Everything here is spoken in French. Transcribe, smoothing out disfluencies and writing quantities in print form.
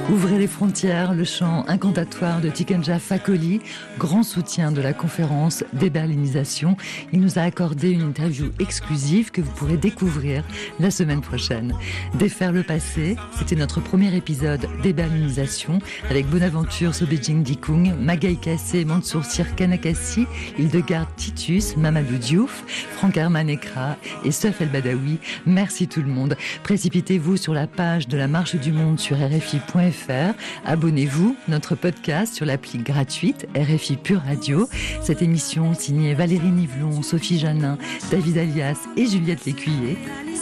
Ouvrez les frontières, le chant incantatoire de Tikenja Fakoly, grand soutien de la conférence Déberlinisation. Il nous a accordé une interview exclusive que vous pourrez découvrir la semaine prochaine. Défaire le passé, c'était notre premier épisode Déberlinisation avec Bonaventure Sobejing Dikung, Magaï Kassé, Mansour Sir Kanakassi, Hildegarde Titus, Mamadou Diouf, Franck Herman Ekra et Seuf El Badawi. Merci tout le monde. Précipitez-vous sur la page de la Marche du Monde sur RFI.fr. Abonnez-vous, notre podcast sur l'appli gratuite RFI Pure Radio. Cette émission signée Valérie Nivelon, Sophie Janin, David Alias et Juliette Lécuyer.